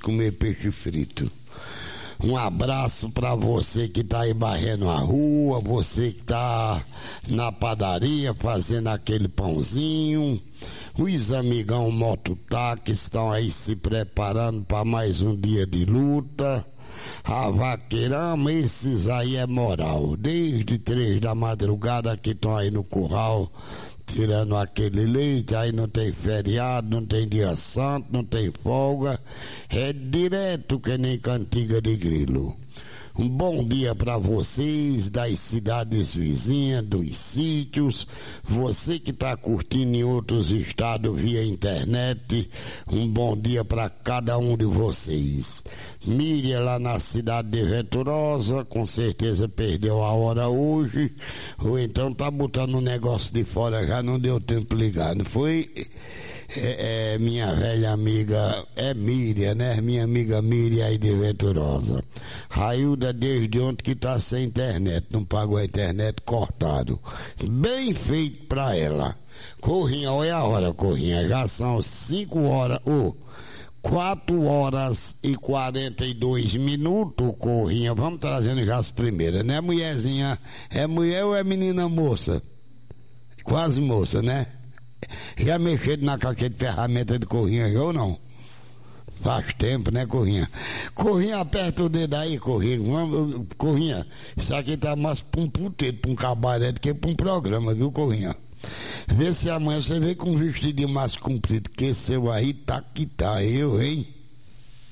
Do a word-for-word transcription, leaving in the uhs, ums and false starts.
comer peixe frito. Um abraço para você que tá aí varrendo a rua, você que tá na padaria fazendo aquele pãozinho, os amigão mototáxi que estão aí se preparando para mais um dia de luta. A vaqueirama, esses aí é moral, desde três da madrugada que estão aí no curral tirando aquele leite, aí não tem feriado, não tem dia santo, não tem folga, é direto que nem cantiga de grilo. Um bom dia para vocês das cidades vizinhas, dos sítios, você que está curtindo em outros estados via internet, um bom dia para cada um de vocês. Miriam lá na cidade de Venturosa, com certeza perdeu a hora hoje, ou então tá botando um negócio de fora, já não deu tempo ligado, foi... É, é, minha velha amiga, é Miriam, né? Minha amiga Miriam aí de Venturosa. Railda desde ontem que tá sem internet, não pagou a internet, cortado. Bem feito pra ela. Corrinha, olha a hora, Corrinha, já são cinco horas, ou oh, quatro horas e quarenta e dois minutos, Corrinha. Vamos trazendo já as primeiras, né, mulherzinha? É mulher ou é menina moça? Quase moça, né? Já mexeu na caixinha de ferramenta de Corrinha, eu não? Faz tempo, né, Corrinha? Corrinha, aperta o dedo aí, Corrinha. Vamos, Corrinha, isso aqui tá mais pra um puteiro, pra um cabaré do que pra um programa, viu, Corrinha? Vê se amanhã você vem com um vestidinho mais comprido, que seu aí tá que tá, eu, hein?